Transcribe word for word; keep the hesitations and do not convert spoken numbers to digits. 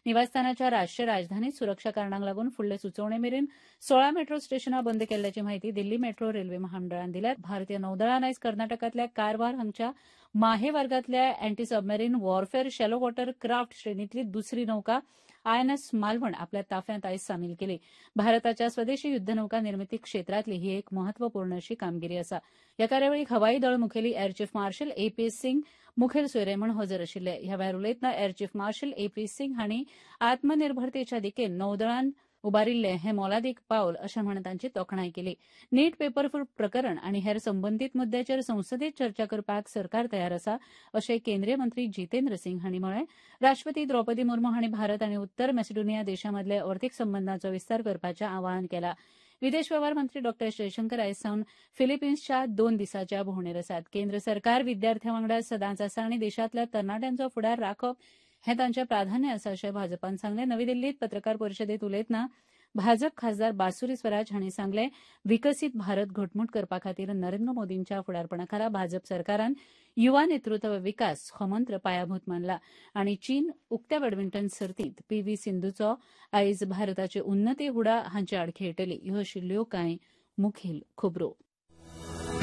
निवासस्थानाच्या राष्ट्रीय राजधानीत सुरक्षा कारणांक लागून फुडले सुचोवणे मेरेन सोळा मेट्रो स्टेशनां बंद केल्ल्याची म्हायती दिल्ली मेट्रो रेल्वे महामंडळान दिल्या. भारतीय नौदळान आयज कर्नाटकांतल्या कारवार हांगच्या माहे वर्गांतल्या anti submarine warfare shallow water craft श्रेणींतली दुसरी नौका आयएनएस मालवण आपल्या ताफ्यांत आयज सामील केली. भारताच्या स्वदेशी युद्धनौका निर्मिती क्षेत्रांतली ही एक म्हत्वपूर्ण अशी कामगिरी आसा. ह्या कार्यावळीक हवाई दळ मुखेली air chief marshal A P Singh मुखेल सोयरे म्हूण हजर आशिल्ले. ह्या वेळार उलयतना air chief marshal A P Singh हांणी आत्मनिर्भरतेच्या दिकेन नौदळान उबारिल्ले हे मोलादीक पावल अशें म्हण तांची तोखणाय केली. नीट पेपरफूट प्रकरण आनी हेर संबंदीत मुद्द्याचेर संसदेत चर्चा करपाक सरकार तयार आसा अशें केंद्रीय मंत्री जितेंद्र सिंग हांणी म्हळें. राष्ट्रपती द्रौपदी मुर्मू हांणी भारत आनी उत्तर मॅसिडोनिया देशांमदले अर्थीक संबंदांचो विस्तार करपाचें आवाहन केलां. विदेश वेव्हार मंत्री डॉ जयशंकर आयज सावन फिलिपिन्सच्या दोन दिसांच्या भोंवडेर आसात. केंद्र सरकार विद्यार्थ्यां वांगडा सदांच आसा आनी देशांतल्या तरणाट्यांचो फुडार राखप हें तांचें प्राधान्य आसा अशें भाजपान सांगलें. नवी दिल्लींत पत्रकार परिशदेंत उलयतना भाजप खासदार बासुरी स्वराज हांणी सांगलें विकसीत भारत घटमूट करपा खातीर नरेंद्र मोदींच्या फुडारपणा खाला भाजप सरकारान युवा नेतृत्व विकास हो मंत्र पायाभूत मानला. आनी चीन उक्त्या बॅडमिंटन सर्तींत पी व्ही सिंधूचो आयज भारताचे उन्नती हुडा हांचे आड खेळटली ह्यो आशिल्ल्यो कांय मुखेल खबरो.